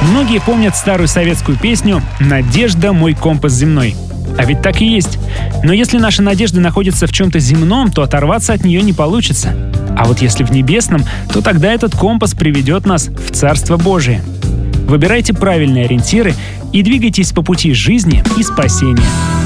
Многие помнят старую советскую песню «Надежда, мой компас земной». А ведь так и есть. Но если наша надежда находится в чем-то земном, то оторваться от нее не получится. А вот если в небесном, то тогда этот компас приведет нас в Царство Божие. Выбирайте правильные ориентиры и двигайтесь по пути жизни и спасения.